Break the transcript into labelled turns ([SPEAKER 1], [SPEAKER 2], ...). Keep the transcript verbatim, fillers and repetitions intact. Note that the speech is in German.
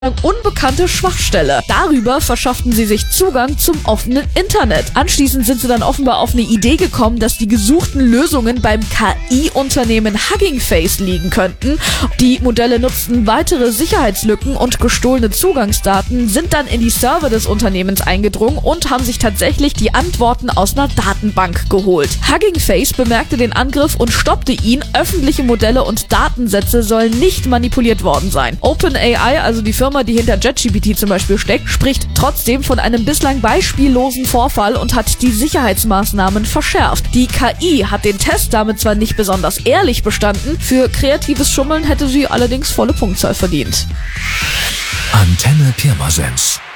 [SPEAKER 1] unbekannte Schwachstelle. Darüber verschafften sie sich Zugang zum offenen Internet. Anschließend sind sie dann offenbar auf eine Idee gekommen, dass die gesuchten Lösungen beim K I-Unternehmen Hugging Face liegen könnten. Die Modelle nutzten weitere Sicherheitslücken und gestohlene Zugangsdaten, sind dann in die Server des Unternehmens eingedrungen und haben sich tatsächlich die Antworten aus einer Datenbank geholt. Hugging Face bemerkte den Angriff und stoppte ihn. Öffentliche Modelle und Datensätze sollen nicht manipuliert worden sein. OpenAI, also die Firma, die hinter ChatGPT zum Beispiel steckt, spricht trotzdem von einem bislang beispiellosen Vorfall und hat die Sicherheitsmaßnahmen verschärft. Die K I hat den Test damit zwar nicht besonders ehrlich bestanden, für kreatives Schummeln hätte sie allerdings volle Punktzahl verdient.
[SPEAKER 2] Antenne Pirmasens.